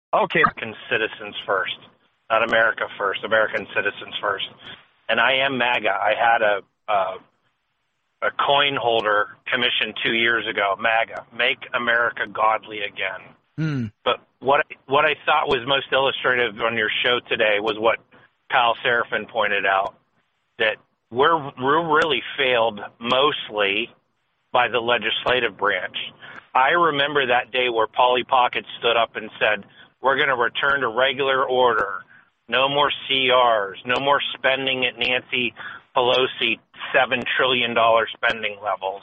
Okay, American citizens first, not America first. American citizens first. And I am MAGA. I had a coin holder commissioned 2 years ago. MAGA, Make America Godly Again. But what I thought was most illustrative on your show today was what Kyle Seraphin pointed out, that we're really failed mostly by the legislative branch. I remember that day where Polly Pocket stood up and said, we're going to return to regular order, no more CRs, no more spending at Nancy Pelosi $7 trillion spending levels.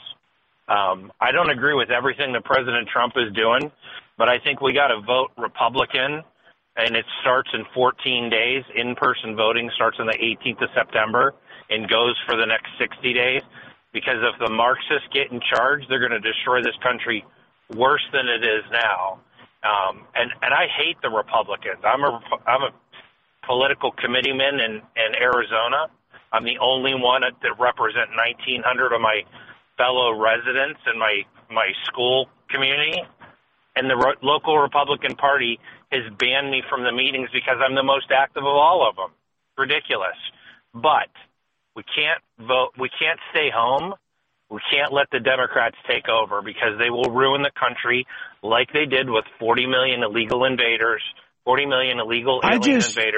I don't agree with everything that President Trump is doing, but I think we got to vote Republican, and it starts in 14 days. In-person voting starts on the 18th of September and goes for the next 60 days, because if the Marxists get in charge, they're going to destroy this country worse than it is now. And I hate the Republicans. I'm a political committeeman in Arizona. I'm the only one that represent 1,900 of my fellow residents in my school community. And the local Republican Party has banned me from the meetings because I'm the most active of all of them. Ridiculous. But we can't vote. We can't stay home. We can't let the Democrats take over, because they will ruin the country like they did with 40 million illegal invaders, 40 million illegal alien invaders.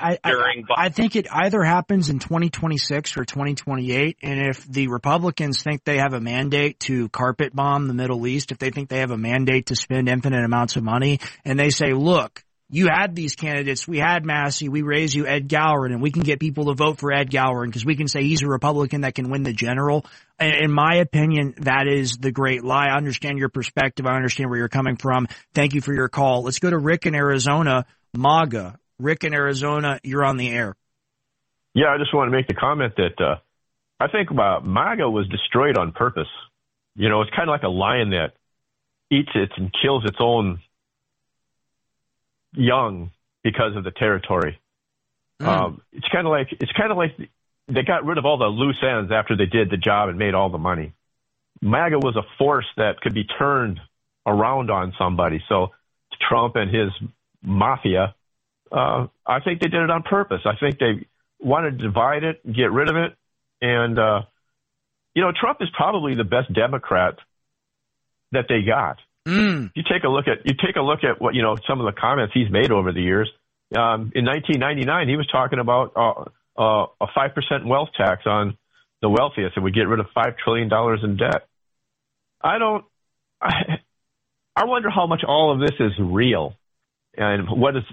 I think it either happens in 2026 or 2028. And if the Republicans think they have a mandate to carpet bomb the Middle East, if they think they have a mandate to spend infinite amounts of money, and they say, look, you had these candidates. We had Massey. We raised you Ed Gowron, and we can get people to vote for Ed Gowron because we can say he's a Republican that can win the general. In my opinion, that is the great lie. I understand your perspective. I understand where you're coming from. Thank you for your call. Let's go to Rick in Arizona, MAGA. Rick in Arizona, you're on the air. Yeah, I just want to make the comment that I think MAGA was destroyed on purpose. You know, it's kind of like a lion that eats it and kills its own young because of the territory. It's kind of like they got rid of all the loose ends after they did the job and made all the money. MAGA was a force that could be turned around on somebody. So Trump and his mafia, I think they did it on purpose. I think they wanted to divide it, get rid of it. And, Trump is probably the best Democrat that they got. You take a look at what, some of the comments he's made over the years. In 1999, he was talking about a 5% wealth tax on the wealthiest, and we get rid of $5 trillion in debt. I wonder how much all of this is real, and what is,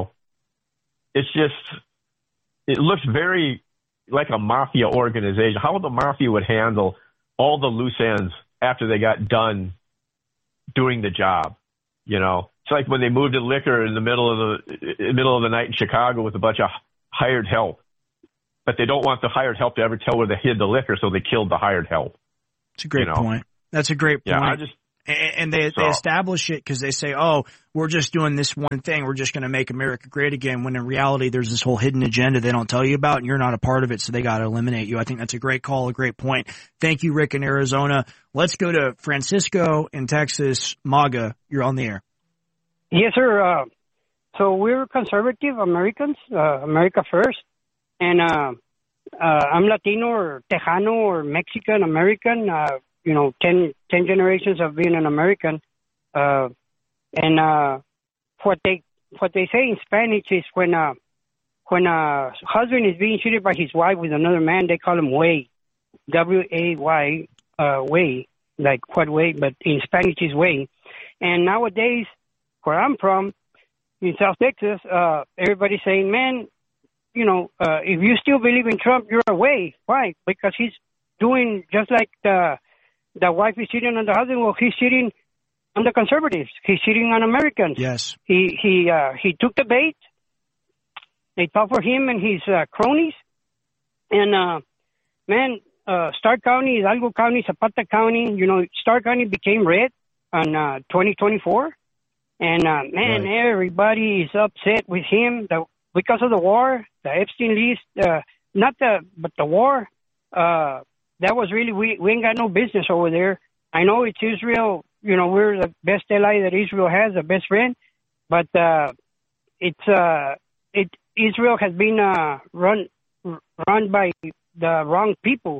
it looks very like a mafia organization. How the mafia would handle all the loose ends after they got done doing the job. It's like when they moved to liquor in the middle of the night in Chicago with a bunch of hired help, but they don't want the hired help to ever tell where they hid the liquor, so they killed the hired help. It's a great point. That's a great point. And they establish it because they say, oh, we're just doing this one thing. We're just going to make America great again, when in reality there's this whole hidden agenda they don't tell you about, and you're not a part of it, so they got to eliminate you. I think that's a great call, a great point. Thank you, Rick in Arizona. Let's go to Francisco in Texas. MAGA, you're on the air. Yes, sir. So we're conservative Americans, America first. And I'm Latino or Tejano or Mexican American. 10 generations of being an American. And what they say in Spanish is when a husband is being cheated by his wife with another man, they call him way, W-A-Y, way, like what way, but in Spanish is way. And nowadays, where I'm from, in South Texas, everybody's saying, man, if you still believe in Trump, you're away. Why? Because he's doing just like the wife is cheating on the husband. Well, he's cheating on the conservatives. He's cheating on Americans. Yes. He took the bait. They fought for him and his cronies. And Stark County, Hidalgo County, Zapata County. Stark County became red on 2024. And right. Everybody is upset with him because of the war, the Epstein list. But the war. That was really, we ain't got no business over there. I know it's Israel, we're the best ally that Israel has, the best friend, but Israel has been run by the wrong people.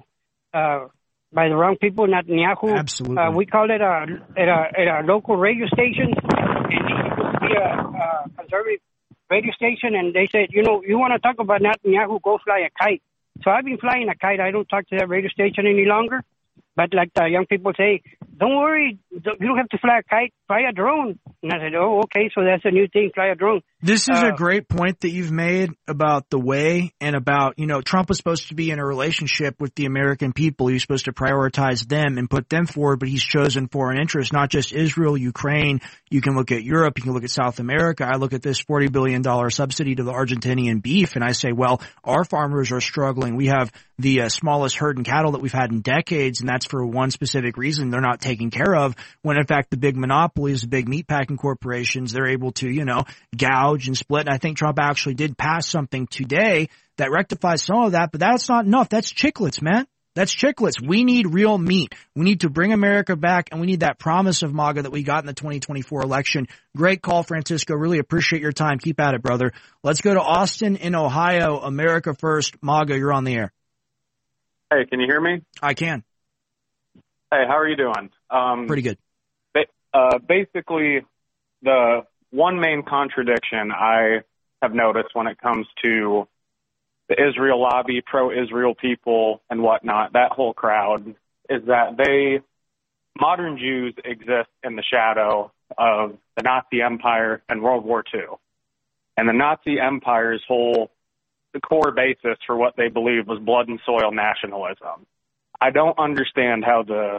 Netanyahu. Absolutely. We called it at a local radio station, and it used to be a conservative radio station, and they said, you want to talk about Netanyahu, go fly a kite. So I've been flying a kite. I don't talk to that radio station any longer. But like the young people say, don't worry, you don't have to fly a kite, fly a drone. And I said, oh, okay, so that's a new thing, fly a drone. This is a great point that you've made about the way and about, Trump was supposed to be in a relationship with the American people. He was supposed to prioritize them and put them forward, but he's chosen foreign interests, not just Israel, Ukraine. You can look at Europe. You can look at South America. I look at this $40 billion subsidy to the Argentinian beef, and I say, well, our farmers are struggling. We have the smallest herd in cattle that we've had in decades, and that's for one specific reason. They're not taken care of, when in fact the big monopolies, the big meatpacking corporations, they're able to, gouge and split. And I think Trump actually did pass something today that rectifies some of that, but that's not enough. That's chiclets, man. That's chiclets. We need real meat. We need to bring America back, and we need that promise of MAGA that we got in the 2024 election. Great call, Francisco. Really appreciate your time. Keep at it, brother. Let's go to Austin in Ohio. America first. MAGA, you're on the air. Hey, can you hear me? I can. Hey, how are you doing? Pretty good. Basically, the one main contradiction I have noticed when it comes to the Israel lobby, pro-Israel people and whatnot, that whole crowd, is that modern Jews exist in the shadow of the Nazi Empire and World War II. And the Nazi Empire's the core basis for what they believe was blood and soil nationalism. I don't understand how the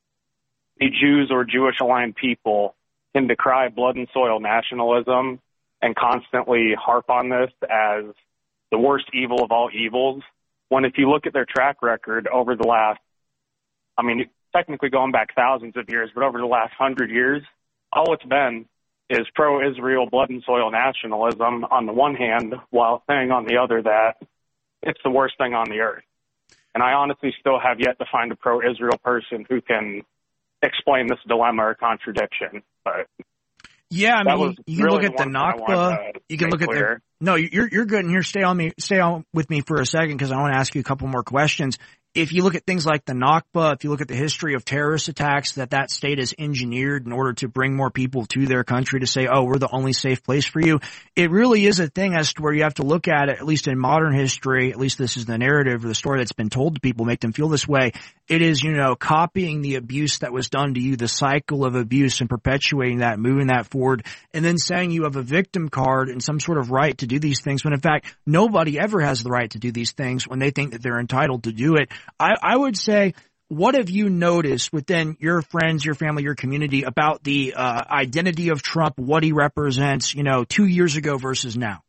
Jews or Jewish-aligned people can decry blood and soil nationalism and constantly harp on this as the worst evil of all evils, when if you look at their track record over the last, technically going back thousands of years, but over the last 100 years, all it's been is pro-Israel blood and soil nationalism on the one hand, while saying on the other that it's the worst thing on the earth. And I honestly still have yet to find a pro-Israel person who can explain this dilemma or contradiction. But yeah, you can look at the Nakba. You can look at no, you're good. And here, stay on with me for a second, because I want to ask you a couple more questions. If you look at things like the Nakba, if you look at the history of terrorist attacks that state has engineered in order to bring more people to their country to say, oh, we're the only safe place for you, it really is a thing as to where you have to look at it, at least in modern history, at least this is the narrative or the story that's been told to people, make them feel this way. It is, copying the abuse that was done to you, the cycle of abuse, and perpetuating that, moving that forward, and then saying you have a victim card and some sort of right to do these things, when in fact nobody ever has the right to do these things when they think that they're entitled to do it. I would say, what have you noticed within your friends, your family, your community about the identity of Trump, what he represents, 2 years ago versus now?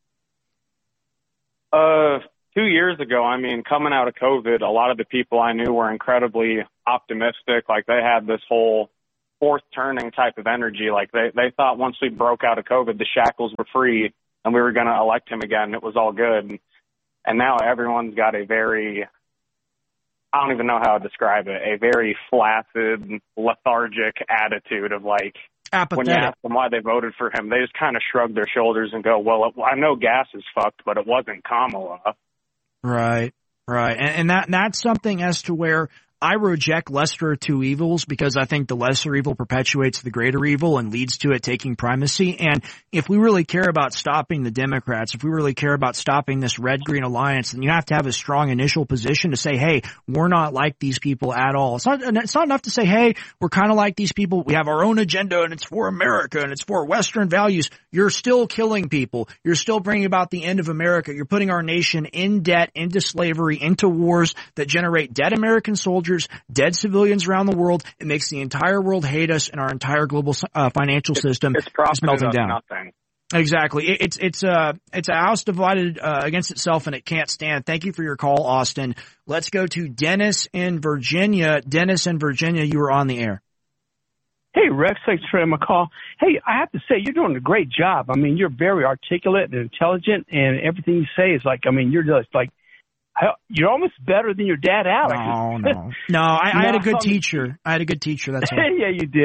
2 years ago, coming out of COVID, a lot of the people I knew were incredibly optimistic. Like, they had this whole fourth turning type of energy. Like, they thought once we broke out of COVID, the shackles were free and we were going to elect him again. It was all good. And now everyone's got a very, I don't even know how to describe it, a very flaccid, lethargic attitude of like, apathetic. When you ask them why they voted for him, they just kind of shrug their shoulders and go, well, I know gas is fucked, but it wasn't Kamala. Right. And that's something as to where I reject lesser of two evils, because I think the lesser evil perpetuates the greater evil and leads to it taking primacy. And if we really care about stopping the Democrats, if we really care about stopping this red-green alliance, then you have to have a strong initial position to say, hey, we're not like these people at all. It's not enough to say, hey, we're kind of like these people. We have our own agenda and it's for America and it's for Western values. You're still killing people. You're still bringing about the end of America. You're putting our nation in debt, into slavery, into wars that generate dead American soldiers, dead civilians around the world. It makes the entire world hate us, and our entire global financial system is melting down. Nothing. Exactly. It's a house divided against itself, and it can't stand. Thank you for your call, Austin. Let's go to Dennis in Virginia. Dennis in Virginia, you are on the air. Hey, Rex, thanks for my call. Hey, I have to say, you're doing a great job. You're very articulate and intelligent, and everything you say is like, you're just like, you're almost better than your dad, Alex. No. I had a good teacher. That's all. Yeah, you did.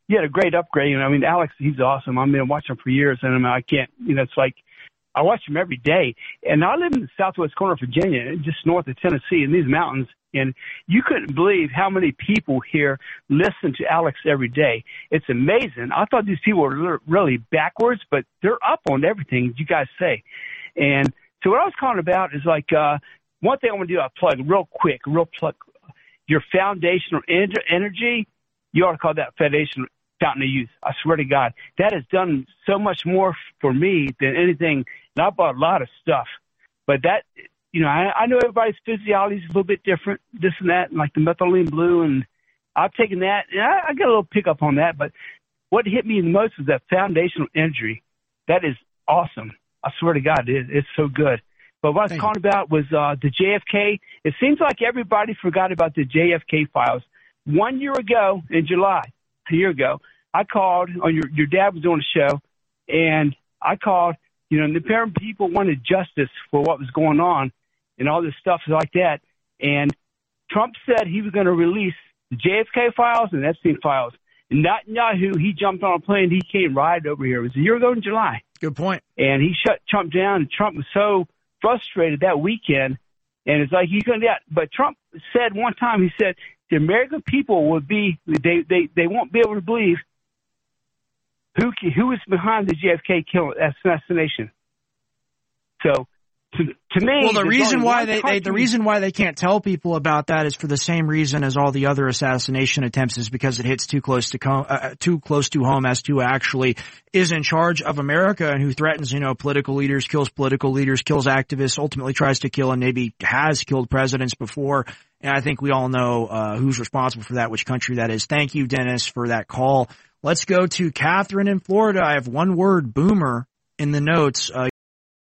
you had a great upgrade. I mean, Alex, he's awesome. I mean, I've watched him for years, and I can't, it's like I watch him every day. And I live in the southwest corner of Virginia, just north of Tennessee, in these mountains, and you couldn't believe how many people here listen to Alex every day. It's amazing. I thought these people were really backwards, but they're up on everything you guys say. And so what I was calling about is like one thing I want to do, I'll plug real quick, your foundational energy. You ought to call that foundational fountain of youth. I swear to God, that has done so much more for me than anything. And I bought a lot of stuff, but that, I know everybody's physiology is a little bit different, this and that, and like the methylene blue, and I've taken that, and I got a little pickup on that, but what hit me the most was that foundational energy. That is awesome. I swear to God, it's so good. But what I was calling about was the JFK. It seems like everybody forgot about the JFK files. 1 year ago in July, a year ago, I called on your dad was on the show, and I called, and the parent people wanted justice for what was going on and all this stuff like that. And Trump said he was going to release the JFK files and Epstein files. And Netanyahu, he jumped on a plane. He came right over here. It was a year ago in July. Good point. And he shut Trump down. And Trump was so frustrated that weekend. And it's like, he's going to do that. But Trump said one time, he said, the American people would be, they won't be able to believe who is behind the JFK assassination. So, to me, well, the reason why they can't tell people about that is for the same reason as all the other assassination attempts, is because it hits too close to home as to who actually is in charge of America and who threatens, political leaders, kills activists, ultimately tries to kill and maybe has killed presidents before. And I think we all know who's responsible for that, which country that is. Thank you, Dennis, for that call. Let's go to Catherine in Florida. I have one word, boomer, in the notes.